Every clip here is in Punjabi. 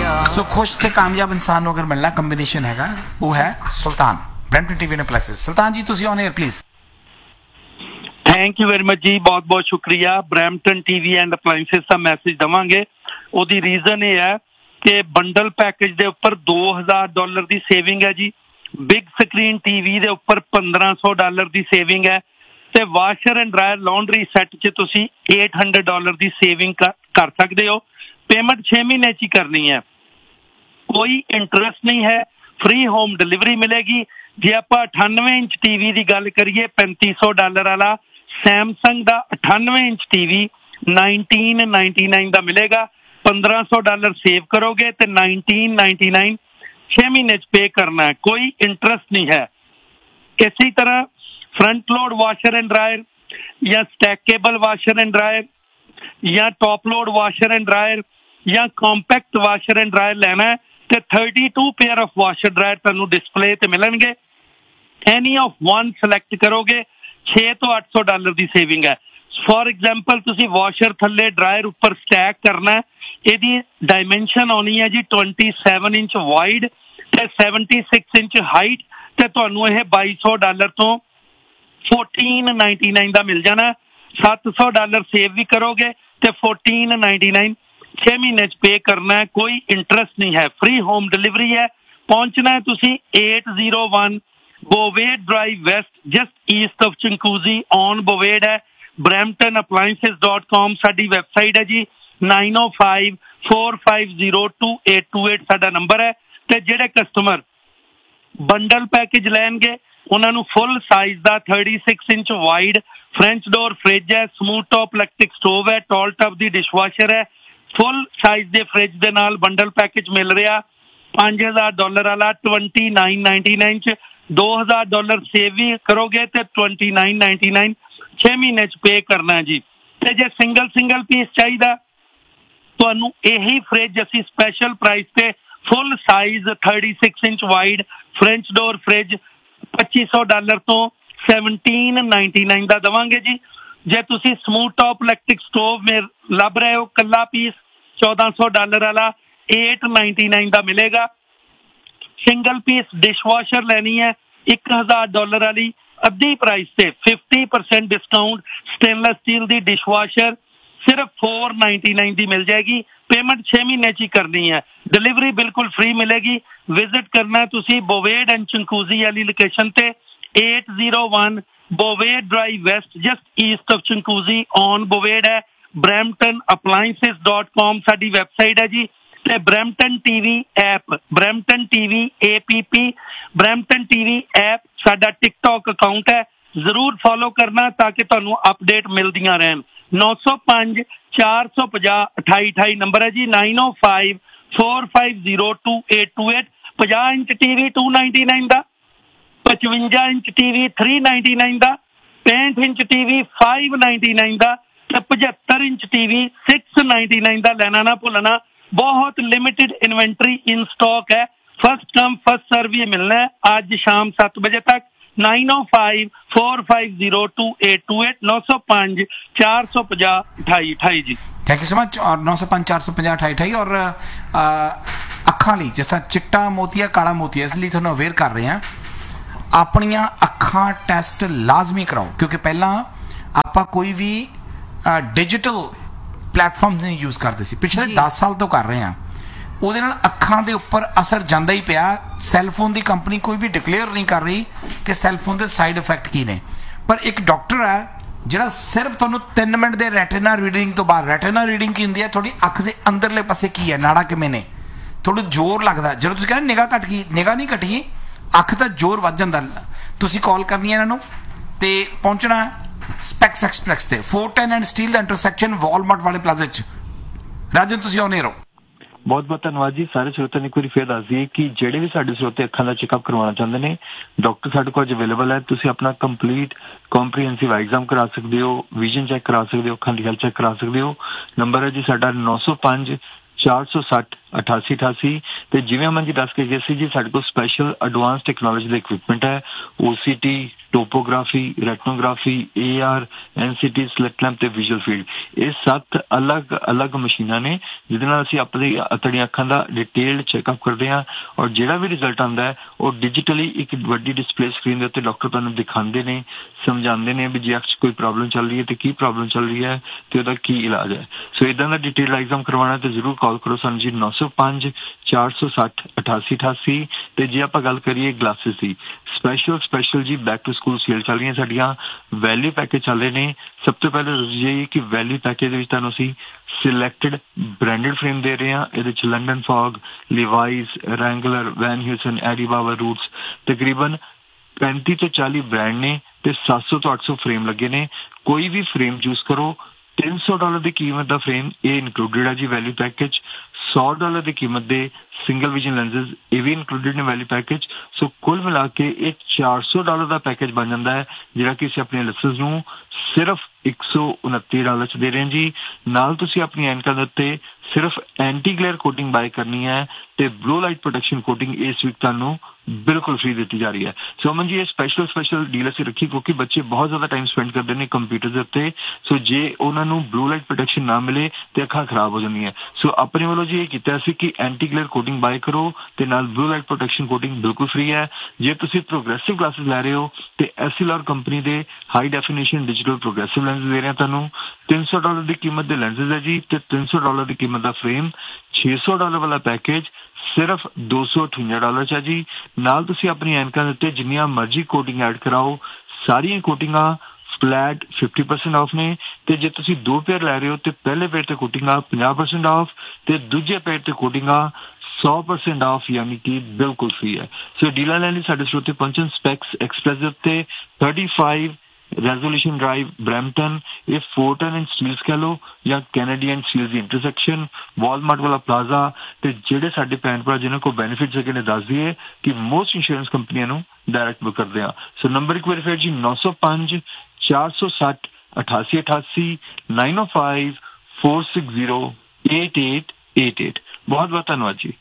सो खुश ते कामयाब इंसान ਨੂੰ ਅਗਰ ਮਿਲਣਾ ਕੰਬੀਨੇਸ਼ਨ ਹੈਗਾ ਉਹ ਹੈ ਸੁਲਤਾਨ ਬ੍ਰੈਂਟਨ ਟੀਵੀ ਐਂਡ ਅਪਲਾਈਐਂਸਿਸ। ਸੁਲਤਾਨ ਜੀ ਤੁਸੀਂ on air please. Thank you very much ਜੀ, ਬਹੁਤ ਬਹੁਤ ਸ਼ੁਕਰੀਆ। Brampton TV and ਅਪਲਾਈਐਂਸਿਸ the message ਦੇਵਾਂਗੇ। ਉਹਦੀ ਰੀਜ਼ਨ ਇਹ ਹੈ ਕਿ ਬੰਡਲ ਪੈਕੇਜ ਦੇ ਉੱਪਰ $2000 ਦੀ ਸੇਵਿੰਗ ਹੈ ਜੀ, ਬਿਗ ਸਕਰੀਨ ਟੀਵੀ ਦੇ ਉੱਪਰ $1500 ਦੀ ਸੇਵਿੰਗ ਹੈ, ਤੇ washer and dryer laundry set 'ਚ ਤੁਸੀਂ $800 ਦੀ ਸੇਵਿੰਗ ਕਰ ਸਕਦੇ ਹੋ। ਪੇਮੈਂਟ 6 ਮਹੀਨੇ 'ਚ ਹੀ ਕਰਨੀ ਹੈ, ਕੋਈ ਇੰਟਰਸਟ ਨਹੀਂ ਹੈ, ਫ੍ਰੀ ਹੋਮ ਡਿਲੀਵਰੀ ਮਿਲੇਗੀ। ਜੇ ਆਪਾਂ 98 ਇੰਚ ਟੀਵੀ ਦੀ ਗੱਲ ਕਰੀਏ $3500 ਵਾਲਾ, ਸੈਮਸੰਗ ਦਾ 98 ਇੰਚ ਟੀਵੀ $1999 ਦਾ ਮਿਲੇਗਾ। $1500 ਸੇਵ ਕਰੋਗੇ ਤੇ $1999 6 ਮਹੀਨੇ 'ਚ ਪੇ ਕਰਨਾ ਹੈ, ਕੋਈ ਇੰਟਰਸਟ ਨਹੀਂ ਹੈ। ਇਸੇ ਤਰ੍ਹਾਂ front load washer and dryer या स्टैकेबल वाशर एंड ड्रायर या top load washer and dryer या कॉम्पैक्ट वाशर एंड ड्रायर लेना है तो 32 पेयर ऑफ वाशर ड्रायर तुहानू डिस्प्ले ते मिलणगे। एनी ऑफ वन सिलेक्ट करोगे $600 to $800 की सेविंग है। फॉर एग्जाम्पल तुसी वाशर थले ड्रायर उपर स्टैक करना है, इहदी डायमेंशन आनी है जी 27 इंच वाइड ते 76 इंच हाइट, ते तुहानू यह $2200 तो $1499 ਦਾ ਮਿਲ ਜਾਣਾ। $700 ਸੇਵ ਵੀ ਕਰੋਗੇ ਤੇ $1499 6 ਮਹੀਨੇ 'ਚ ਪੇ ਕਰਨਾ ਹੈ, ਕੋਈ ਇੰਟਰਸਟ ਨਹੀਂ ਹੈ, ਫ੍ਰੀ ਹੋਮ ਡਿਲੀਵਰੀ ਹੈ। ਪਹੁੰਚਣਾ ਹੈ ਤੁਸੀਂ 801 ਬੋਵੇਡ drive West, just East of ਚੰਕੂਜ਼ੀ on ਬੋਵੇਡ ਹੈ। bramptonappliances.com ਸਾਡੀ ਵੈਬਸਾਈਟ ਹੈ ਜੀ। 9054502828 ਸਾਡਾ ਨੰਬਰ ਹੈ। ਤੇ ਜਿਹੜੇ ਕਸਟਮਰ ਬੰਡਲ ਪੈਕੇਜ ਲੈਣਗੇ ਉਹਨਾਂ ਨੂੰ ਫੁੱਲ ਸਾਈਜ਼ ਦਾ 36 inch wide French door fridge ਹੈ, ਸਮੂਥ ਟੌਪ ਇਲੈਕਟ੍ਰਿਕ ਸਟੋਵ ਹੈ, ਟਾਲ ਟਪ ਦੀ ਡਿਸ਼ਵਾਸ਼ਰ ਹੈ। ਫੁੱਲ ਸਾਈਜ਼ ਦੇ ਫ੍ਰਿਜ ਦੇ ਨਾਲ ਬੰਡਲ ਪੈਕੇਜ ਮਿਲ ਰਿਹਾ। $5000 ਵਾਲਾ 2999 'ਚ $2000 ਸੇਵ ਵੀ ਕਰੋਗੇ ਤੇ 2999 6 ਮਹੀਨੇ 'ਚ ਪੇ ਕਰਨਾ ਜੀ। ਤੇ ਜੇ ਸਿੰਗਲ ਪੀਸ ਚਾਹੀਦਾ ਤੁਹਾਨੂੰ ਇਹੀ ਫ੍ਰਿਜ ਅਸੀਂ ਸਪੈਸ਼ਲ ਪ੍ਰਾਈਸ ਤੇ full size 36 inch wide French door fridge $2500 ਤੋਂ 1799 ਦਾ ਦੇਵਾਂਗੇ ਜੀ। ਜੇ ਤੁਸੀਂ ਸਮੂਥ ਟੌਪ ਇਲੈਕਟ੍ਰਿਕ ਸਟੋਵ ਮੇ ਲੱਭ ਰਹੇ ਹੋ ਕੱਲਾ ਪੀਸ $1400 ਵਾਲਾ $899 ਦਾ ਮਿਲੇਗਾ। ਸਿੰਗਲ ਪੀਸ ਡਿਸ਼ਵਾਸ਼ਰ ਲੈਣੀ ਹੈ $1000 ਵਾਲੀ ਅੱਧੀ ਪ੍ਰਾਈਸ ਤੇ 50% ਡਿਸਕਾਊਂਟ ਸਟੇਨਲੈਸ ਸਟੀਲ ਦੀ ਡਿਸ਼ਵਾਸ਼ਰ ਸਿਰਫ $499 ਦੀ ਮਿਲ ਜਾਏਗੀ। ਪੇਮੈਂਟ 6 ਮਹੀਨੇ 'ਚ ਹੀ ਕਰਨੀ ਹੈ, ਡਿਲੀਵਰੀ ਬਿਲਕੁਲ ਫ੍ਰੀ ਮਿਲੇਗੀ। ਵਿਜ਼ਿਟ ਕਰਨਾ ਤੁਸੀਂ ਬੋਵੇਡ ਐਂਡ ਚੰਕੂਜ਼ੀ ਵਾਲੀ ਲੋਕੇਸ਼ਨ ਤੇ 801 ਬੋਵੇਡ drive West, just East of ਚੰਕੂਜ਼ੀ on ਬੋਵੇਡ ਹੈ। bramptonappliances.com ਸਾਡੀ ਵੈਬਸਾਈਟ ਹੈ ਜੀ। ਤੇ Brampton TV app, Brampton TV APP, Brampton TV app ਸਾਡਾ ਟਿਕਟੌਕ ਅਕਾਊਂਟ ਹੈ, ਜ਼ਰੂਰ ਫੋਲੋ ਕਰਨਾ ਤਾਂ ਕਿ ਤੁਹਾਨੂੰ ਅਪਡੇਟ ਮਿਲਦੀਆਂ ਰਹਿਣ। 905 450 2828 ਨੰਬਰ ਹੈ ਜੀ। 905 4502828। 50 ਇੰਚ ਟੀਵੀ $299 ਦਾ, 55 ਇੰਚ ਟੀਵੀ $399 ਦਾ, 65 ਇੰਚ ਟੀਵੀ $599 ਦਾ ਤੇ 75 ਇੰਚ ਟੀਵੀ $699 ਦਾ ਲੈਣਾ ਨਾ ਭੁੱਲਣਾ। ਬਹੁਤ ਲਿਮਿਟਿਡ ਇਨਵੈਂਟਰੀ ਇਨ ਸਟਾਕ ਹੈ, ਫਸਟ ਕਮ ਫਸਟ ਸਰਵ ਹੀ ਮਿਲਣਾ ਹੈ ਅੱਜ ਸ਼ਾਮ 7 ਵਜੇ ਤੱਕ। 905 4502828 905 450 2828 ਜੀ। Thank you so much. ਔਰ 905 450 2828 ਔਰ ਅੱਖਾਂ ਲਈ ਜਿਸ ਤਰ੍ਹਾਂ ਚਿੱਟਾ ਮੋਤੀਆ ਕਾਲਾ ਮੋਤੀਆ, ਇਸ ਲਈ ਤੁਹਾਨੂੰ ਅਵੇਅਰ ਕਰ ਰਹੇ ਹਾਂ ਆਪਣੀਆਂ ਅੱਖਾਂ ਟੈਸਟ ਲਾਜ਼ਮੀ ਕਰਾਓ, ਕਿਉਂਕਿ ਪਹਿਲਾਂ ਆਪਾਂ ਕੋਈ ਵੀ ਡਿਜੀਟਲ ਪਲੇਟਫਾਰਮ ਨਹੀਂ ਯੂਜ਼ ਕਰਦੇ ਸੀ, ਪਿਛਲੇ 10 ਸਾਲ ਤੋਂ ਕਰ ਰਹੇ ਹਾਂ। ਉਹਦੇ ਨਾਲ ਅੱਖਾਂ ਦੇ ਉੱਪਰ ਅਸਰ ਜਾਂਦਾ ਹੀ ਪਿਆ। ਸੈੱਲਫੋਨ ਦੀ ਕੰਪਨੀ ਕੋਈ ਵੀ ਡਿਕਲੇਅਰ ਨਹੀਂ ਕਰ ਰਹੀ ਕਿ ਸੈੱਲਫੋਨ ਦੇ ਸਾਈਡ ਇਫੈਕਟ ਕੀ ਨੇ, ਪਰ ਇੱਕ ਡਾਕਟਰ ਹੈ ਜਿਹੜਾ ਸਿਰਫ ਤੁਹਾਨੂੰ 3 ਮਿੰਟ ਦੇ ਰੈਟੀਨਾ ਰੀਡਿੰਗ ਤੋਂ ਬਾਅਦ, ਰੈਟੀਨਾ ਰੀਡਿੰਗ ਕੀ ਹੁੰਦੀ ਹੈ, ਤੁਹਾਡੀ ਅੱਖ ਦੇ ਅੰਦਰਲੇ ਪਾਸੇ ਕੀ ਹੈ, ਨਾੜਾ ਕਿਵੇਂ ਨੇ, ਥੋੜਾ ਜ਼ੋਰ ਲੱਗਦਾ। ਜਦੋਂ ਤੁਸੀਂ ਕਹਿੰਦੇ ਨਿਗਾਹ ਘਟ ਗਈ, ਨਿਗਾਹ ਨਹੀਂ ਘਟੀ, ਅੱਖ ਦਾ ਜ਼ੋਰ ਵੱਧ ਜਾਂਦਾ। ਤੁਸੀਂ ਕਾਲ ਕਰਨੀ ਹੈ ਇਹਨਾਂ ਨੂੰ ਤੇ ਪਹੁੰਚਣਾ ਸਪੈਕਸ ਐਕਸਪ੍ਰੈਸ ਤੇ 410 and steel the intersection Walmart ਵਾਲੇ ਪਲਾਜ਼ਾ 'ਚ। ਰਾਜਨ ਤੁਸੀਂ ਆਉਣੇ ਰਹੋ। ਬਹੁਤ ਬਹੁਤ ਧੰਨਵਾਦ ਜੀ। ਸਾਰੇ ਸਰੋਤਿਆਂ ਨੂੰ ਇੱਕ ਵਾਰੀ ਫੇਰ ਦੱਸ ਦਈਏ ਕਿ ਜਿਹੜੇ ਵੀ ਸਾਡੇ ਸਰੋਤੇ ਅੱਖਾਂ ਦਾ ਚੈੱਕਅਪ ਕਰਵਾਉਣਾ ਚਾਹੁੰਦੇ ਨੇ, ਡਾਕਟਰ ਸਾਡੇ ਕੋਲ ਅੱਜ ਅਵੇਲੇਬਲ ਹੈ। ਤੁਸੀਂ ਆਪਣਾ ਕੰਪਲੀਟ ਕੰਪਰੀਹੈਂਸਿਵ ਐਗਜ਼ਾਮ ਕਰਾ ਸਕਦੇ ਹੋ, ਵਿਜ਼ਨ ਚੈੱਕ ਕਰਾ ਸਕਦੇ ਹੋ, ਅੱਖਾਂ ਦੀ ਹੈਲਥ ਚੈੱਕ ਕਰਾ ਸਕਦੇ ਹੋ। ਨੰਬਰ ਹੈ ਜੀ ਸਾਡਾ 905 460 8888 ਤੇ ਜਿਵੇਂ ਅਮਨ ਜੀ ਦੱਸ ਕੇ ਗਏ ਸੀ ਜੀ, ਸਾਡੇ ਕੋਲ ਸਪੈਸ਼ਲ ਐਡਵਾਂਸ ਟੈਕਨੋਲੋਜੀ ਦਾ ਇਕਵਿਪਮੈਂਟ ਹੈ। OCT, topography, ਰੈਟਨੋਗ੍ਰਾਫੀ, AR, NCT, slit lamp ਤੇ ਵਿਜ਼ੂਅਲ ਫੀਲਡ, ਇਹ 7 ਅਲੱਗ ਮਸ਼ੀਨਾਂ ਨੇ ਜਿਹਦੇ ਨਾਲ ਅਸੀਂ ਆਪਣੀਆਂ ਅੱਖਾਂ ਦਾ ਡਿਟੇਲਡ ਚੈੱਕਅਪ ਕਰਦੇ ਹਾਂ। ਔਰ ਜਿਹੜਾ ਵੀ ਰਿਜ਼ਲਟ ਆਉਂਦਾ ਹੈ ਉਹ ਡਿਜੀਟਲੀ ਇੱਕ ਵੱਡੀ ਡਿਸਪਲੇ ਸਕਰੀਨ ਦੇ ਉੱਤੇ ਡਾਕਟਰ ਤੁਹਾਨੂੰ ਦਿਖਾਉਂਦੇ ਨੇ, ਸਮਝਾਉਂਦੇ ਨੇ ਵੀ ਜੇ ਅੱਖ 'ਚ ਕੋਈ ਪ੍ਰੋਬਲਮ ਚੱਲ ਰਹੀ ਹੈ ਤੇ ਕੀ ਪ੍ਰੋਬਲਮ ਚੱਲ ਰਹੀ ਹੈ ਤੇ ਉਹਦਾ ਕੀ ਇਲਾਜ ਹੈ। ਸੋ ਇਦਾਂ ਦਾ ਡਿਟੇਲ ਐਗਜ਼ਾਮ ਕਰਵਾਉਣਾ ਤੇ ਜ਼ਰੂਰ ਕਾਲ ਕਰੋ ਸਾਨੂੰ ਜੀ 905 460 8888। ਤੇ ਜੇ ਆਪਾਂ ਗੱਲ ਕਰੀਏ ਗਲਾਸਿਸ ਦੀ, ਸਪੈਸ਼ਲ ਜੀ ਬੈਕ ਟੂ ਸਕੂਲ ਸੇਲ ਚੱਲ ਰਹੀਆਂ ਸਾਡੀਆਂ, ਵੈਲਿਊ ਪੈਕੇਜ ਚੱਲ ਰਹੇ ਨੇ। ਸਭ ਤੋਂ ਪਹਿਲਾਂ ਇਹ ਕਿ ਵੈਲਿਊ ਪੈਕੇਜ ਦੇ ਵਿੱਚ ਤੁਹਾਨੂੰ ਅਸੀਂ ਸਿਲੈਕਟਡ ਬ੍ਰਾਂਡਡ ਫਰੇਮ ਦੇ ਰਹੇ ਹਾਂ। ਇਹਦੇ ਚ London fog, ਲਿਵਾਈਸ, Wrangler, van ਹਿਊਸਨ, ਐਡੀਬਾਬਾ, roots, ਤਕਰੀਬਨ 35 ਤੋਂ 40 ਬ੍ਰਾਂਡ ਨੇ ਤੇ 700 ਤੋਂ 800 ਫਰੇਮ ਲੱਗੇ ਨੇ। ਕੋਈ ਵੀ ਫਰੇਮ ਚੂਜ਼ ਕਰੋ, $300 ਦੀ ਕੀਮਤ ਦਾ ਫਰੇਮ ਇਹ ਇਨਕਲੂਡਡ ਹੈ ਜੀ ਵੈਲਿਊ ਪੈਕੇਜ। $100 ਦੀ ਕੀਮਤ ਦੇ ਸਿੰਗਲ ਵਿਜ਼ਨ ਲੈਂਸਜ਼ ਇਹ ਵੀ ਇਨਕਲੂਡਡ ਨੇ ਵੈਲਿਊ ਪੈਕੇਜ। ਸੋ ਕੁੱਲ ਮਿਲਾ ਕੇ ਇਹ $400 ਦਾ ਪੈਕੇਜ ਬਣ ਜਾਂਦਾ ਹੈ, ਜਿਹੜਾ ਕਿ ਅਸੀਂ ਆਪਣੇ ਲੈਂਸਜ਼ ਨੂੰ ਸਿਰਫ $129 ਚ ਦੇ ਰਹੇ ਹਾਂ ਜੀ। ਨਾਲ ਤੁਸੀਂ ਆਪਣੀ ਐਨਕਾਂ ਦੇ ਉੱਤੇ ਸਿਰਫ ਐਂਟੀ ਗਲੇਅਰ ਕੋਟਿੰਗ ਬਾਏ ਕਰਨੀ ਹੈ ਤੇ ਬਲੂ ਲਾਈਟ ਪ੍ਰੋਟੈਕਸ਼ਨ ਕੋਟਿੰਗ ਇਸ ਵੀਕ ਤੁਹਾਨੂੰ ਬਿਲਕੁਲ ਫ੍ਰੀ ਦਿੱਤੀ ਜਾ ਰਹੀ ਹੈ। ਸੋ ਅਮਨ ਜੀ ਇਹ ਸਪੈਸ਼ਲ ਡੀਲ ਅਸੀਂ ਰੱਖੀ ਕਿਉਂਕਿ ਬੱਚੇ ਬਹੁਤ ਜ਼ਿਆਦਾ ਟਾਈਮ ਸਪੈਂਡ ਕਰਦੇ ਨੇ ਕੰਪਿਊਟਰ ਦੇ ਉੱਤੇ। ਸੋ ਜੇ ਉਹਨਾਂ ਨੂੰ ਬਲੂ ਲਾਈਟ ਪ੍ਰੋਟੈਕਸ਼ਨ ਨਾ ਮਿਲੇ ਤੇ ਅੱਖਾਂ ਖਰਾਬ ਹੋ ਜਾਂਦੀਆਂ। ਸੋ ਆਪਣੇ ਵੱਲੋਂ ਜੀ ਇਹ ਕੀਤਾ ਸੀ ਕਿ ਐਂਟੀ ਗਲੇਅਰ ਕੋਟਿੰਗ ਬਾਏ ਕਰੋ ਤੇ ਨਾਲ ਬਲੂ ਲਾਈਟ ਪ੍ਰੋਟੈਕਸ਼ਨ ਕੋਟਿੰਗ ਬਿਲਕੁਲ ਫ੍ਰੀ ਹੈ। ਜੇ ਤੁਸੀਂ ਪ੍ਰੋਗਰੈਸਿਵ ਗਲਾਸਿਸ ਲੈ ਰਹੇ ਹੋ ਤੇ ਐਸਐਲਆਰ ਕੰਪਨੀ ਦੇ high definition digital progressive lens ਦੇ ਰਹੇ ਹਾਂ ਤੁਹਾਨੂੰ। $300 ਦੀ ਕੀਮਤ ਦੇ ਲੈਂਸਜ਼ ਹੈ ਜੀ ਤੇ $300 ਦੀ ਕੀਮਤ ਦਾ ਫਰੇਮ। $600 ਵਾਲਾ ਪੈਕੇਜ ਸਿਰਫ $258 ਚ ਹੈ ਜੀ। ਨਾਲ ਤੁਸੀਂ ਆਪਣੀ ਐਨਕਾਂ ਦੇ ਉੱਤੇ ਜਿੰਨੀਆਂ ਮਰਜ਼ੀ ਕੋਟਿੰਗ ਐਡ ਕਰਾਓ, ਸਾਰੀਆਂ ਕੋਟਿੰਗਾਂ ਫਲੈਟ 50% ਆਫ ਨੇ। ਤੇ ਜੇ ਤੁਸੀਂ 2 ਪੇਅਰ ਲੈ ਰਹੇ ਹੋ ਤੇ ਪਹਿਲੇ ਪੇਅਰ ਤੇ ਕੋਟਿੰਗਾਂ 50% ਆਫ ਤੇ ਦੂਜੇ ਪੇਅਰ ਤੇ ਕੋਟਿੰਗਾਂ 100% ਆਫ, ਯਾਨੀ ਕਿ ਬਿਲਕੁਲ ਫ੍ਰੀ ਹੈ। ਸੋ ਡੀਲਾਂ ਲੈਣ ਲਈ ਸਾਡੇ ਸਰੋਤੇ ਪਹੁੰਚਣ ਸਪੈਕਸ ਐਕਸਪ੍ਰੈਸ ਦੇ ਉੱਤੇ 35 ਰੈਜ਼ੋਲੂਸ਼ਨ ਡਰਾਈਵ ਬਰੈਂਪਟਨ। ਇਹ ਫੋਰਟਨ ਐਂਡ ਸਟੀਲਸ ਕਹਿ ਲਓ ਜਾਂ Kennedy and Steeles the intersection, Walmart ਵਾਲਾ ਪਲਾਜ਼ਾ। ਤੇ ਜਿਹੜੇ ਸਾਡੇ ਭੈਣ ਭਰਾ ਜਿਹਨਾਂ ਕੋਲ ਬੈਨੀਫਿਟਸ ਹੈਗੇ ਨੇ ਦੱਸ ਦਈਏ ਕਿ ਮੋਸਟ ਇੰਸ਼ੋਰੈਂਸ ਕੰਪਨੀਆਂ ਨੂੰ ਡਾਇਰੈਕਟ ਬੁੱਕ ਕਰਦੇ ਆ। ਸੋ ਨੰਬਰ ਇੱਕ ਵਾਰੀ ਫਿਰ ਜੀ 905 460 8888 905 460 8888। ਬਹੁਤ ਬਹੁਤ ਧੰਨਵਾਦ ਜੀ।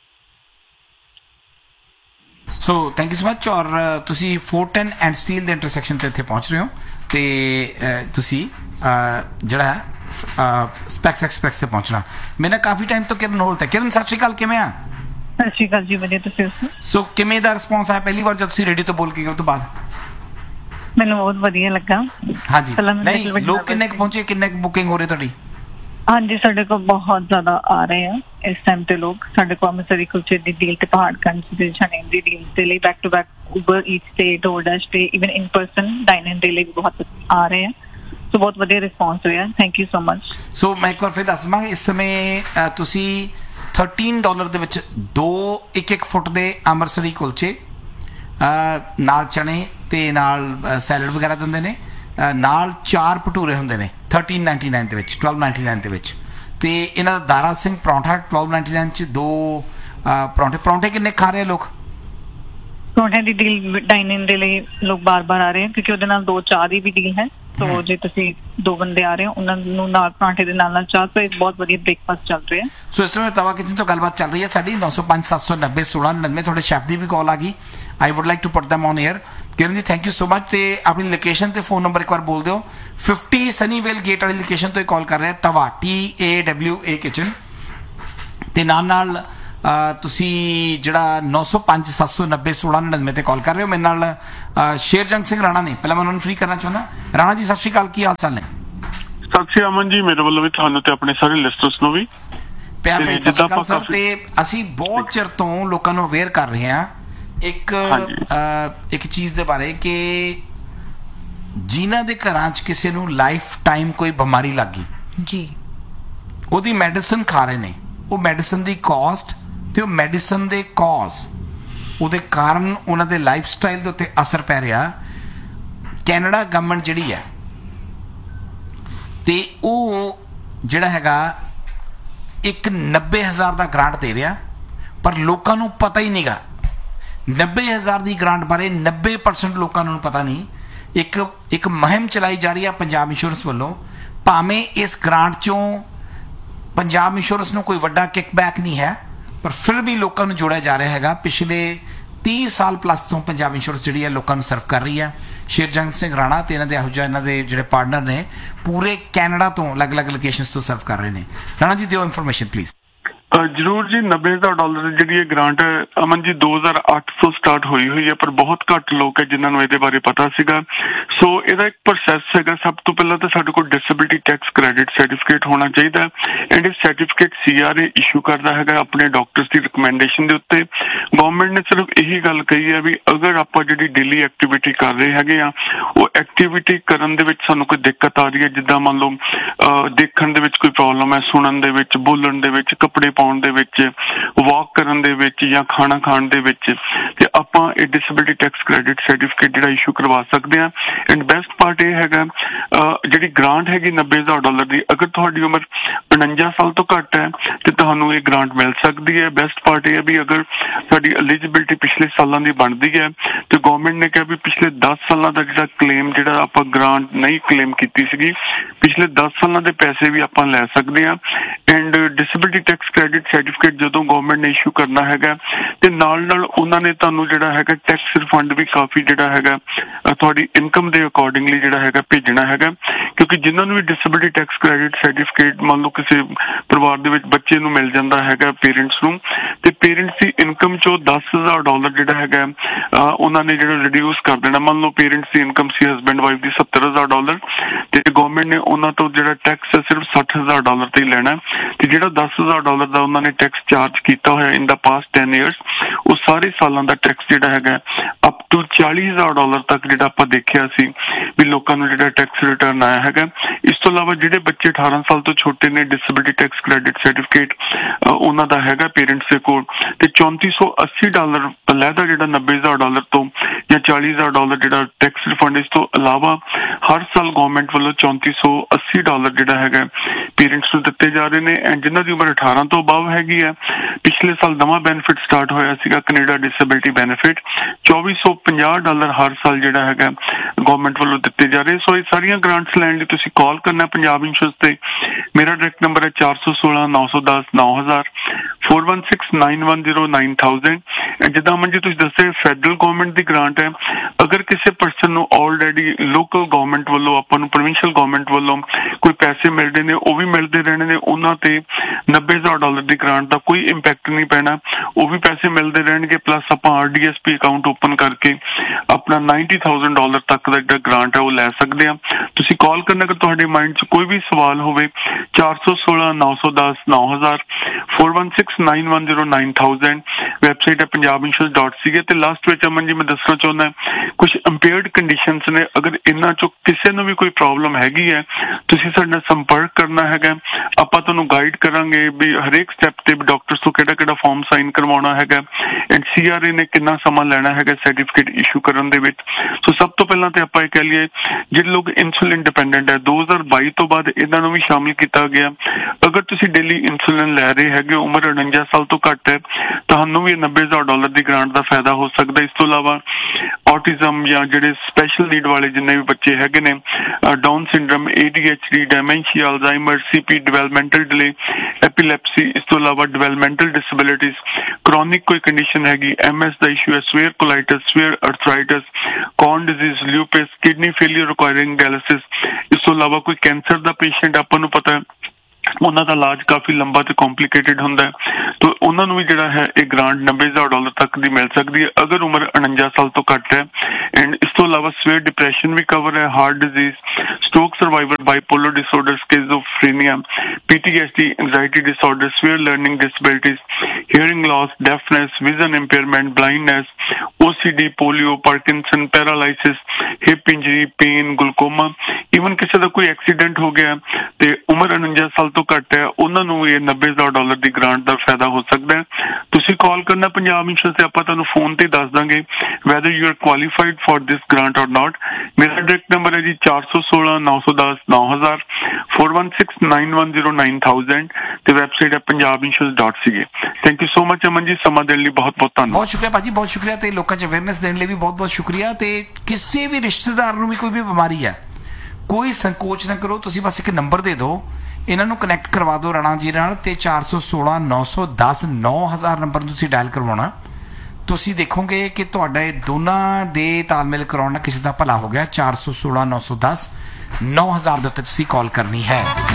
So thank you so much. ਔਰ ਤੁਸੀਂ ਫੋਰਟਨ ਐਂਡ ਸਟੀਲ ਦੇ ਇੰਟਰਸੈਕਸ਼ਨ ਤੇ ਇੱਥੇ ਪਹੁੰਚ ਰਹੇ ਹੋ ਤੇ ਤੁਸੀਂ ਜਿਹੜਾ ਸਪੈਕਸ ਐਕਸਪ੍ਰੈਸ ਤੇ ਪਹੁੰਚਣਾ। ਮੇਰੇ ਨਾਲ ਕਾਫੀ ਟਾਈਮ ਤੋਂ ਕਿਰਨ ਹੋਲਤ ਹੈ। ਕਿਰਨ ਸਤਿ ਸ਼੍ਰੀ ਅਕਾਲ, ਕਿਵੇਂ ਆ? ਸਤਿ ਸ਼੍ਰੀ ਅਕਾਲ ਜੀ, ਵਧੀਆ। ਤੁਸੀਂ ਦੱਸੋ? ਸੋ ਕਿਵੇਂ ਦਾ ਰਿਸਪੌਂਸ ਆਇਆ ਪਹਿਲੀ ਵਾਰ ਜਦ ਤੁਸੀਂ ਰੇਡੀਓ ਤੋਂ ਬੋਲ ਕੇ ਗਏ ਉਸ ਤੋਂ ਬਾਅਦ? ਮੈਨੂੰ ਬਹੁਤ ਵਧੀਆ ਲੱਗਾ। ਹਾਂਜੀ, ਨਹੀਂ ਲੋਕ ਕਿੰਨੇ ਕੁ ਪਹੁੰਚੇ, ਕਿੰਨੇ ਕੁ ਬੁਕਿੰਗ ਹੋ ਰਹੀ ਤੁਹਾਡੀ? ਹਾਂਜੀ, ਸਾਡੇ ਕੋਲ ਬਹੁਤ ਜ਼ਿਆਦਾ ਆ ਰਹੇ ਆ ਇਸ ਟਾਈਮ ਤੇ ਲੋਕ। ਸਾਡੇ ਕੋਲ ਅੰਮ੍ਰਿਤਸਰੀ ਕੁਲਚੇ ਦੀ ਡੀਲ ਤੇ ਪਹਾੜਗੰਜ ਦੇ ਛਾਣੇ ਦੀ ਡੀਲ ਦੇ ਲਈ back to back Uber Eats ਤੇ ਡੋਰਡੈਸ਼ ਤੇ ਇਵਨ ਇਨ ਪਰਸਨ ਡਾਈਨਿੰਗ ਦੇ ਲਈ ਬਹੁਤ ਆ ਰਹੇ ਆ। ਸੋ ਬਹੁਤ ਵਧੀਆ ਰਿਸਪੌਂਸ ਹੋਇਆ। Thank you so much. ਸੋ ਮੈਂ ਇੱਕ ਵਾਰ ਫਿਰ ਦੱਸ ਦਵਾਂਗਾ, ਇਸ ਸਮੇਂ ਤੁਸੀਂ $13 ਦੇ ਵਿੱਚ 2 1 ਫੁੱਟ ਦੇ ਅੰਮ੍ਰਿਤਸਰੀ ਕੁਲਚੇ ਨਾਲ ਚਣੇ ਤੇ ਨਾਲ ਸੈਲਡ ਵਗੈਰਾ ਦਿੰਦੇ ਨੇ, ਨਾਲ 4 ਭਟੂਰੇ ਹੁੰਦੇ ਨੇ $13.99 ਦੇ ਵਿੱਚ, $12.99 ਦੇ ਵਿੱਚ। ਤੇ ਇਹਨਾਂ ਦਾ ਦਾਰਾ ਸਿੰਘ ਪਰੌਂਠਾ $12.99 ਚ 2 ਪਰੌਂਠੇ ਕਿੰਨੇ ਖਾ ਰਹੇ ਲੋਕ? ਪਰੌਂਠੇ ਦੀ ਡੀਲ ਡਾਈਨਿੰਗ ਦੇ ਲਈ ਲੋਕ ਬਾਰ-ਬਾਰ ਆ ਰਹੇ ਹਨ ਕਿਉਂਕਿ ਉਹਦੇ ਨਾਲ 2 ਚਾਹ ਦੀ ਵੀ ਡੀਲ ਹੈ। ਸੋ ਜੇ ਤੁਸੀਂ 2 ਬੰਦੇ ਆ ਰਹੇ ਹੋ ਉਹਨਾਂ ਨੂੰ ਨਾਲ ਪਰਾਂਠੇ ਦੇ ਨਾਲ ਚਾਹ, ਤੇ ਬਹੁਤ ਵਧੀਆ ਬ੍ਰੇਕਫਾਸਟ ਚੱਲ ਰਿਹਾ। ਸੋ ਇਸ ਸਮੇਂ ਤਵਾ ਕਿਚਨ ਤੋਂ ਗੱਲਬਾਤ ਚੱਲ ਰਹੀ ਹੈ ਸਾਡੀ 905 790 1699। ਤੁਹਾਡੇ ਸ਼ੈਫ ਦੀ ਵੀ ਕਾਲ ਆ ਗਈ। ਆਈ wood like to put them on air. ਕਿਰਨ ਜੀ ਥੈਂਕ ਯੂ ਸੋ ਮਚ। ਤੇ ਆਪਣੀ ਲੋਕੇਸ਼ਨ ਤੇ ਫੋਨ ਨੰਬਰ ਇੱਕ ਵਾਰ ਬੋਲ ਦਿਓ। 50 ਸਨੀਵੇਲ ਗੇਟ ਵਾਲੀ ਲੋਕੇਸ਼ਨ ਤੋਂ ਕਾਲ ਕਰ ਰਿਹਾ ਤਵਾ TAWA ਕਿਚਨ। ਤੇ ਨਾਲ ਤੁਸੀਂ ਜਿਹੜਾ 905 790 1699 ਤੇ ਕਾਲ ਕਰ ਰਹੇ ਹੋ। ਮੇਰੇ ਨਾਲ ਸ਼ੇਰਜੰਗ ਸਿੰਘ ਰਾਣਾ ਨੇ। ਪਹਿਲਾਂ ਮੈਂ ਉਹਨਾਂ ਨੂੰ ਫ੍ਰੀ ਕਰਨਾ ਚਾਹੁੰਦਾ। ਰਾਣਾ ਜੀ ਸਤਿ ਸ਼੍ਰੀ ਅਕਾਲ, ਕੀ ਹਾਲ ਚਾਲ ਨੇ? ਸਤਿ ਸ਼੍ਰੀ ਅਮਨ ਜੀ, ਮੇਰੇ ਵੱਲੋਂ ਵੀ ਤੁਹਾਨੂੰ ਤੇ ਆਪਣੇ ਸਾਰੇ ਲਿਸਟਰਸ ਨੂੰ ਵੀ ਪਿਆਰ ਭਰੀ ਸਤਿ ਸ਼੍ਰੀ ਅਕਾਲ ਸਰ। ਤੇ ਅਸੀਂ ਬਹੁਤ ਚਿਰ ਤੋਂ ਲੋਕਾਂ ਨੂੰ ਅਵੇਅਰ ਕਰ ਰਹੇ ਹਾਂ ਇੱਕ ਚੀਜ਼ ਦੇ ਬਾਰੇ ਕਿ ਜਿਨ੍ਹਾਂ ਦੇ ਘਰਾਂ 'ਚ ਕਿਸੇ ਨੂੰ ਲਾਈਫ ਟਾਈਮ ਕੋਈ ਬਿਮਾਰੀ ਲੱਗ ਗਈ ਜੀ, ਉਹਦੀ ਮੈਡੀਸਨ ਖਾ ਰਹੇ ਨੇ। ਉਹ ਮੈਡੀਸਨ ਦੀ ਕਾਸਟ ਤੇ ਉਹ ਮੈਡੀਸਨ ਦੇ ਕਾਜ਼, ਉਹਦੇ ਕਾਰਨ ਉਹਨਾਂ ਦੇ ਲਾਈਫ ਸਟਾਈਲ ਦੇ ਉੱਤੇ ਅਸਰ ਪੈ ਰਿਹਾ। ਕੈਨੇਡਾ ਗਵਰਨਮੈਂਟ ਜਿਹੜੀ ਹੈ ਤੇ ਉਹ ਜਿਹੜਾ ਹੈਗਾ ਇੱਕ 90,000 ਦਾ ਗ੍ਰਾਂਟ ਦੇ ਰਿਹਾ, ਪਰ ਲੋਕਾਂ ਨੂੰ ਪਤਾ ਹੀ ਨਹੀਂਗਾ। 90,000 ਦੀ ਗ੍ਰਾਂਟ ਬਾਰੇ 90% ਲੋਕਾਂ ਨੂੰ ਪਤਾ ਨਹੀਂ। ਇੱਕ ਮੁਹਿੰਮ ਚਲਾਈ ਜਾ ਰਹੀ ਹੈ ਪੰਜਾਬ ਇੰਸ਼ੋਰੈਂਸ ਵੱਲੋਂ। ਭਾਵੇਂ ਇਸ ਗ੍ਰਾਂਟ ਚੋਂ ਪੰਜਾਬ ਇੰਸ਼ੋਰੈਂਸ ਨੂੰ ਕੋਈ ਵੱਡਾ ਕਿਕਬੈਕ ਨਹੀਂ ਹੈ, ਪਰ ਫਿਰ ਵੀ ਲੋਕਾਂ ਨੂੰ ਜੋੜਿਆ ਜਾ ਰਿਹਾ ਹੈਗਾ। ਪਿਛਲੇ 30 ਸਾਲ ਪਲੱਸ ਤੋਂ ਪੰਜਾਬ ਇੰਸ਼ੋਰੈਂਸ ਜਿਹੜੀ ਹੈ ਲੋਕਾਂ ਨੂੰ ਸਰਵ ਕਰ ਰਹੀ ਹੈ। ਸ਼ੇਰਜੰਗ ਸਿੰਘ ਰਾਣਾ ਤੇ ਇਹਨਾਂ ਦੇ ਇਹੋ ਜਿਹਾ ਇਹਨਾਂ ਦੇ ਜਿਹੜੇ ਪਾਰਟਨਰ ਨੇ ਪੂਰੇ ਕੈਨੇਡਾ ਤੋਂ ਅਲੱਗ-ਅਲੱਗ ਲੋਕੇਸ਼ਨਸ ਤੋਂ ਸਰਵ ਕਰ ਰਹੇ ਨੇ। ਰਾਣਾ ਜੀ ਦਿਓ ਇਨਫੋਰਮੇਸ਼ਨ ਪਲੀਜ਼। ਜ਼ਰੂਰ ਜੀ। $90,000 ਦੀ ਜਿਹੜੀ ਇਹ ਗ੍ਰਾਂਟ ਹੈ ਅਮਨ ਜੀ 2008 ਤੋਂ ਸਟਾਰਟ ਹੋਈ ਹੈ, ਪਰ ਬਹੁਤ ਘੱਟ ਲੋਕ ਹੈ ਜਿਨ੍ਹਾਂ ਨੂੰ ਇਹਦੇ ਬਾਰੇ ਪਤਾ ਸੀਗਾ। ਸੋ ਇਹਦਾ ਇੱਕ ਪ੍ਰੋਸੈਸ ਹੈਗਾ। ਸਭ ਤੋਂ ਪਹਿਲਾਂ ਤਾਂ ਸਾਡੇ ਕੋਲ ਡਿਸੇਬਿਲਿਟੀ ਟੈਕਸ ਕ੍ਰੈਡਿਟ ਸਰਟੀਫਿਕੇਟ ਹੋਣਾ ਚਾਹੀਦਾ ਐਂਡ ਇਹ ਸਰਟੀਫਿਕੇਟ CRA ਇਸ਼ੂ ਕਰਦਾ ਹੈਗਾ ਆਪਣੇ ਡਾਕਟਰਸ ਦੀ ਰਿਕਮੈਂਡੇਸ਼ਨ ਦੇ ਉੱਤੇ। ਗਵਰਨਮੈਂਟ ਨੇ ਸਿਰਫ ਇਹੀ ਗੱਲ ਕਹੀ ਹੈ ਵੀ ਅਗਰ ਆਪਾਂ ਜਿਹੜੀ ਡੇਲੀ ਐਕਟੀਵਿਟੀ ਕਰ ਰਹੇ ਹੈਗੇ ਆ ਉਹ ਐਕਟੀਵਿਟੀ ਕਰਨ ਦੇ ਵਿੱਚ ਸਾਨੂੰ ਕੋਈ ਦਿੱਕਤ ਆ ਰਹੀ ਹੈ, ਜਿੱਦਾਂ ਮੰਨ ਲਓ ਦੇਖਣ ਦੇ ਵਿੱਚ ਕੋਈ ਪ੍ਰੋਬਲਮ ਹੈ, ਸੁਣਨ ਦੇ ਵਿੱਚ, ਬੋਲਣ ਦੇ ਵਿੱਚ, ਕੱਪੜੇ ਪਾਉਣ ਦੇ ਵਿੱਚ, ਵਾਕ ਕਰਨ ਦੇ ਵਿੱਚ ਜਾਂ ਖਾਣਾ ਖਾਣ ਦੇ ਵਿੱਚ, ਤੇ ਆਪਾਂ ਇਹ ਡਿਸੇਬਿਲਿਟੀ ਟੈਕਸ ਕ੍ਰੈਡਿਟ ਸਰਟੀਫਿਕੇਟ ਜਿਹੜਾ ਇਸ਼ੂ ਕਰਵਾ ਸਕਦੇ ਹਾਂ। ਐਂਡ ਬੈਸਟ ਪਾਰਟ ਇਹ ਹੈਗਾ ਜਿਹੜੀ ਗ੍ਰਾਂਟ ਹੈਗੀ $90,000 ਦੀ, ਅਗਰ ਤੁਹਾਡੀ ਉਮਰ 49 ਸਾਲ ਤੋਂ ਘੱਟ ਹੈ ਤੇ ਤੁਹਾਨੂੰ ਇਹ ਗ੍ਰਾਂਟ ਮਿਲ ਸਕਦੀ ਹੈ। ਬੈਸਟ ਪਾਰਟ ਇਹ ਹੈ ਵੀ ਅਗਰ ਤੁਹਾਡੀ ਐਲੀਜੀਬਿਲਿਟੀ ਪਿਛਲੇ ਸਾਲਾਂ ਦੀ ਬਣਦੀ ਹੈ ਤੇ ਗਵਰਨਮੈਂਟ ਨੇ ਕਿਹਾ ਵੀ ਪਿਛਲੇ 10 ਸਾਲਾਂ ਦਾ ਜਿਹੜਾ ਕਲੇਮ ਜਿਹੜਾ ਆਪਾਂ ਗ੍ਰਾਂਟ ਨਹੀਂ ਕਲੇਮ ਕੀਤੀ ਸੀਗੀ, ਪਿਛਲੇ 10 ਸਾਲਾਂ ਦੇ ਪੈਸੇ ਵੀ ਆਪਾਂ ਲੈ ਸਕਦੇ ਹਾਂ। And disability tax credit certificate ਜਦੋਂ ਗਵਰਨਮੈਂਟ ਨੇ ਇਸ਼ੂ ਕਰਨਾ ਹੈਗਾ ਤੇ ਨਾਲ ਉਹਨਾਂ ਨੇ ਤੁਹਾਨੂੰ ਜਿਹੜਾ ਹੈਗਾ ਟੈਕਸ ਰਿਫੰਡ ਵੀ ਕਾਫੀ ਜਿਹੜਾ ਹੈਗਾ ਤੁਹਾਡੀ ਇਨਕਮ ਦੇ ਅਕੋਰਡਿੰਗਲੀ ਜਿਹੜਾ ਹੈਗਾ ਭੇਜਣਾ ਹੈਗਾ। ਕਿਉਂਕਿ ਜਿਨ੍ਹਾਂ ਨੂੰ ਵੀ ਡਿਸੇਬਿਲਿਟੀ ਟੈਕਸ ਕ੍ਰੈਡਿਟ ਸਰਟੀਫਿਕੇਟ ਮੰਨ ਲਓ ਕਿਸੇ ਪਰਿਵਾਰ ਦੇ ਵਿੱਚ ਬੱਚੇ ਨੂੰ ਮਿਲ ਜਾਂਦਾ ਹੈਗਾ ਪੇਰੈਂਟਸ ਨੂੰ, ਤੇ ਪੇਰੈਂਟਸ ਦੀ ਇਨਕਮ ਚੋਂ $10,000 ਜਿਹੜਾ ਹੈਗਾ ਉਹਨਾਂ ਨੇ ਜਿਹੜਾ ਰਿਡਿਊਸ ਕਰ ਦੇਣਾ। ਮੰਨ ਲਓ ਪੇਰੈਂਟਸ ਦੀ ਇਨਕਮ ਸੀ ਹਸਬੈਂਡ ਵਾਈਫ ਦੀ $70,000 ਤੇ ਗਵਰਨਮੈਂਟ ਨੇ ਉਹਨਾਂ ਤੋਂ ਜਿਹੜਾ ਟੈਕਸ ਹੈ ਸਿਰਫ $60,000 ਤੇ ਹੀ ਲੈਣਾ, ਤੇ ਜਿਹੜਾ $10,000 ਦਾ ਉਹਨਾਂ ਨੇ ਟੈਕਸ ਚਾਰਜ ਕੀਤਾ ਹੋਇਆ ਇਨ ਦਾ ਪਾਸਟ 10 years ਉਹ ਸਾਰੇ ਸਾਲਾਂ ਦਾ ਟੈਕਸ ਜਿਹੜਾ ਹੈਗਾ ਅਪ ਟੂ $40,000 ਤੱਕ ਜਿਹੜਾ ਆਪਾਂ ਦੇਖਿਆ ਸੀ ਵੀ ਲੋਕਾਂ ਨੂੰ ਜਿਹੜਾ ਟੈਕਸ ਰਿਟਰਨ ਆਇਆ ਹੈਗਾ। ਇਸ ਤੋਂ ਇਲਾਵਾ ਜਿਹੜੇ ਬੱਚੇ 18 ਸਾਲ ਤੋਂ ਛੋਟੇ ਨੇ ਡਿਸੇਬਿਲਿਟੀ ਟੈਕਸ ਕ੍ਰੈਡਿਟ ਸਰਟੀਫਿਕੇਟ ਉਹਨਾਂ ਦਾ ਹੈਗਾ ਪੇਰੈਂਟਸ ਦੇ ਕੋਲ, ਤੇ $3480 ਲਹਿਦਾ ਜਿਹੜਾ $90,000 ਤੋਂ ਜਾਂ $40,000 ਜਿਹੜਾ ਟੈਕਸ ਰਿਫੰਡ। ਇਸ ਤੋਂ ਇਲਾਵਾ ਹਰ ਸਾਲ ਗਵਰਨਮੈਂਟ ਵੱਲੋਂ $3480 ਜਿਹੜਾ ਹੈਗਾ ਪੇਰੈਂਟਸ ਨੂੰ ਦਿੱਤੇ ਜਾ ਰਹੇ ਨੇ। ਐਂਡ ਜਿਨ੍ਹਾਂ ਦੀ ਉਮਰ 18 ਤੋਂ ਅਬਵ ਹੈਗੀ ਹੈ, ਪਿਛਲੇ ਸਾਲ ਨਵਾਂ ਬੈਨੀਫਿਟ ਸਟਾਰਟ ਹੋਇਆ ਸੀਗਾ ਕੈਨੇਡਾ ਡਿਸੇਬਿਲਿਟੀ ਬੈਨੀਫਿਟ, $2450 ਹਰ ਸਾਲ ਜਿਹੜਾ ਹੈਗਾ ਗਵਰਨਮੈਂਟ ਵੱਲੋਂ ਦਿੱਤੇ ਜਾ ਰਹੇ। ਸੋ ਇਹ ਸਾਰੀਆਂ ਗ੍ਰਾਂਟਸ ਲੈਣ ਲਈ ਤੁਸੀਂ ਕਾਲ ਕਰਨਾ ਪੰਜਾਬ ਇੰਸ਼ੋਰੈਂਸ ਤੇ। ਮੇਰਾ ਡਾਇਰੈਕਟ ਨੰਬਰ ਹੈ 416 910 9000 416 910 9000। ਜਿੱਦਾਂ ਅਮਨ ਜੀ ਤੁਸੀਂ ਦੱਸਿਆ ਫੈਡਰਲ ਗਵਰਨਮੈਂਟ ਦੀ ਗ੍ਰਾਂਟ ਹੈ। ਅਗਰ ਕਿਸੇ ਪਰਸਨ ਨੂੰ ਆਲਰੇਡੀ ਲੋਕਲ ਗਵਰਨਮੈਂਟ ਵੱਲੋਂ ਆਪਾਂ ਨੂੰ ਪ੍ਰੋਵਿੰਸ਼ੀਅਲ ਗਵਰਨਮੈਂਟ ਵੱਲੋਂ ਕੋਈ ਪੈਸੇ ਮਿਲਦੇ ਨੇ ਉਹ ਵੀ ਮਿਲਦੇ ਰਹਿਣੇ ਨੇ, ਉਹਨਾਂ ਤੇ $90,000 ਦੀ ਗ੍ਰਾਂਟ ਦਾ ਕੋਈ ਇੰਪੈਕਟ ਨਹੀਂ ਪੈਣਾ, ਉਹ ਵੀ ਪੈਸੇ ਮਿਲਦੇ ਰਹਿਣਗੇ। ਪਲੱਸ ਆਪਾਂ RDSP ਅਕਾਊਂਟ ਓਪਨ ਕਰਕੇ ਆਪਣਾ $90,000 ਤੱਕ ਦਾ ਜਿਹੜਾ ਗ੍ਰਾਂਟ ਹੈ ਉਹ ਲੈ ਸਕਦੇ ਹਾਂ। ਤੁਸੀਂ ਕਾਲ ਕਰਨਾ ਅਗਰ ਤੁਹਾਡੇ ਮਾਈਂਡ 'ਚ ਕੋਈ ਵੀ ਸਵਾਲ ਹੋਵੇ 416 910 9000 416 910 9000। ਵੈਬਸਾਈਟ ਹੈ punjabinsurance.ca। ਤੇ ਲਾਸਟ ਵਿੱਚ ਅਮਨ ਜੀ ਮੈਂ ਦੱਸਣਾ ਚਾਹੁੰਦਾ ਕੁਝ ਇੰਪੇਅਰਡ ਕੰਡੀਸ਼ਨਸ ਨੇ, ਅਗਰ ਇਹਨਾਂ 'ਚੋਂ ਕਿਸੇ ਨੂੰ ਵੀ ਕੋਈ ਪ੍ਰੋਬਲਮ ਹੈਗੀ ਹੈ ਤੁਸੀਂ ਸਾਡੇ ਨਾਲ ਸੰਪਰਕ ਕਰਨਾ ਹੈਗਾ। ਆਪਾਂ ਤੁਹਾਨੂੰ ਗਾਈਡ ਕਰਾਂਗੇ ਵੀ ਹਰੇਕ ਸਟੈਪ ਤੇ ਡਾਕਟਰਸ ਤੋਂ ਕਿਹੜਾ ਫਾਰਮ ਸਾਈਨ ਕਰਵਾਉਣਾ ਹੈਗਾ ਐਂਡ CRA ਨੇ ਕਿੰਨਾ ਸਮਾਂ ਲੈਣਾ ਹੈਗਾ ਸਰਟੀਫਿਕੇਟ ਇਸ਼ੂ ਕਰਨ ਦੇ ਵਿੱਚ। ਸੋ ਸਭ ਤੋਂ ਪਹਿਲਾਂ ਤੇ ਆਪਾਂ ਇਹ ਕਹਿ ਲਈਏ ਜਿਹੜੇ ਲੋਕ ਇਨਸੂਲਿਨ ਡਿਪੈਂਡੈਂਟ ਹੈ 2022 ਤੋਂ ਬਾਅਦ ਇਹਨਾਂ ਨੂੰ ਵੀ ਸ਼ਾਮਿਲ ਕੀਤਾ ਗਿਆ। ਅਗਰ ਤੁਸੀਂ ਡੇਲੀ ਇਨਸੂਲਿਨ ਲੈ ਰਹੇ ਹੈਗੇ, ਉਮਰ 49 ਸਾਲ ਤੋਂ ਘੱਟ ਹੈ, ਤੁਹਾਨੂੰ ਵੀ $90,000 ਦੀ ਗ੍ਰਾਂਟ ਦਾ ਫਾਇਦਾ ਹੋ ਸਕਦਾ। ਇਸ ਤੋਂ ਇਲਾਵਾ ਔਟਿਜ਼ਮ ਜਾਂ ਜਿਹੜੇ ਸਪੈਸ਼ਲ ਨੀਡ ਵਾਲੇ ਜਿੰਨੇ ਵੀ ਬੱਚੇ ਹੈਗੇ ਨੇ, down syndrome, ADHD, ਡੈਮੈਂਸ਼ੀਆ, Alzheimer, CP, developmental delay, ਐਪੀਲੈਪਸੀ, ਇਸ ਤੋਂ ਇਲਾਵਾ ਡਿਵੈਲਪਮੈਂਟਲ ਡਿਸੇਬਿਲਿਟੀਜ਼, ਕ੍ਰੋਨਿਕ ਕੋਈ ਕੰਡੀਸ਼ਨ ਹੈਗੀ, MS ਦਾ ਇਸ਼ੂ ਹੈ, ਸਵੇਅਰ ਕੋਲਾਈਟਿਸ, ਸਵੇਅਰ ਅਰਥਰਾਈਟਿਸ, ਕੌਨ ਡਿਜ਼ੀਜ਼, ਲਿਊਪਸ, ਕਿਡਨੀ ਫੇਲਿਅਰ ਰਿਕੁਆਇਰਿੰਗ ਡਾਇਲਿਸਿਸ। ਇਸ ਤੋਂ ਇਲਾਵਾ ਕੋਈ ਕੈਂਸਰ ਦਾ ਪੇਸ਼ੈਂਟ ਆਪਾਂ ਨੂੰ ਪਤਾ ਹੈ ਉਹਨਾਂ ਦਾ ਇਲਾਜ ਕਾਫੀ ਲੰਬਾ ਤੇ ਕੰਪਲਿਕੇਟਿਡ ਹੁੰਦਾ ਹੈ, ਤਾਂ ਉਹਨਾਂ ਨੂੰ ਵੀ ਜਿਹੜਾ ਹੈ ਇਹ ਗ੍ਰਾਂਟ $90,000 ਤੱਕ ਦੀ ਮਿਲ ਸਕਦੀ ਹੈ ਅਗਰ ਉਮਰ 49 ਸਾਲ ਤੋਂ ਘੱਟ ਹੈ। ਐਂਡ ਇਸ ਤੋਂ ਇਲਾਵਾ ਸਵੇਅਰ ਡਿਪਰੈਸ਼ਨ ਵੀ ਕਵਰ ਹੈ, heart disease, stroke survivor, bipolar disorder, schizophrenia, PTSD, anxiety disorder, swear learning disabilities, hearing Las, ਡੈਫਨੈਸ, vision impairment, blindness, OCD, polio, Parkinson, paralysis, hip injury, pain, ਗਲੂਕੋਮਾ, even ਕਿਸੇ ਦਾ ਕੋਈ ਐਕਸੀਡੈਂਟ ਹੋ ਗਿਆ ਤੇ ਉਮਰ 49 ਸਾਲ ਤੋਂ ਘੱਟ ਹੈ ਉਹਨਾਂ ਨੂੰ ਇਹ $90,000 ਦੀ ਗ੍ਰਾਂਟ ਦਾ ਫਾਇਦਾ ਹੋ ਸਕਦਾ ਹੈ। ਤੁਸੀਂ ਕਾਲ ਕਰਨਾ ਪੰਜਾਬ ਇੰਸ਼ੋਰੈਂਸ ਤੇ, ਆਪਾਂ ਤੁਹਾਨੂੰ ਫੋਨ ਤੇ ਦੱਸ ਦਾਂਗੇ whether you are qualified for this grant or not। ਮੇਰਾ ਡਾਇਰੈਕਟ ਨੰਬਰ ਹੈ ਜੀ 416 910 9000 416 910 9000 ਤੇ ਵੈਬਸਾਈਟ ਹੈ punjabinsurance.ca। Thank you so much Aman ji, ਸਮਾਂ ਦੇਣ ਲਈ ਬਹੁਤ ਬਹੁਤ ਧੰਨਵਾਦ। ਬਹੁਤ ਸ਼ੁਕਰੀਆ ਭਾਜੀ, ਬਹੁਤ ਸ਼ੁਕਰੀਆ ਤੇ ਲੋਕਾਂ 'ਚ ਅਵੇਅਰਨੈਸ ਦੇਣ ਲਈ ਵੀ ਬਹੁਤ ਬਹੁਤ ਸ਼ੁਕਰੀਆ। ਤੇ ਕਿਸੇ ਵੀ ਰਿਸ਼ਤੇਦਾਰ ਨੂੰ ਵੀ ਕੋਈ ਵੀ ਬਿਮਾਰੀ ਹੈ ਕੋਈ ਸੰਕੋਚ ਨਾ ਕਰੋ, ਤੁਸੀਂ ਬਸ ਇੱਕ ਨੰਬਰ ਦੇ ਦਿਓ ਇਹਨਾਂ ਨੂੰ ਕਨੈਕਟ ਕਰਵਾ ਦਿਓ ਰਾਣਾ ਜੀ ਨਾਲ ਤੇ 416 910 9000 ਨੰਬਰ ਤੁਸੀਂ ਡਾਇਲ ਕਰਵਾਉਣਾ। ਤੁਸੀਂ ਦੇਖੋਗੇ ਕਿ ਤੁਹਾਡੇ ਦੋਨਾਂ ਦੇ ਤਾਲਮੇਲ ਕਰਾਉਣ ਨਾਲ ਕਿਸੇ ਦਾ ਭਲਾ ਹੋ ਗਿਆ। 416 910 9000 ਦੇ ਉੱਤੇ ਤੁਸੀਂ ਕਾਲ ਕਰਨੀ ਹੈ।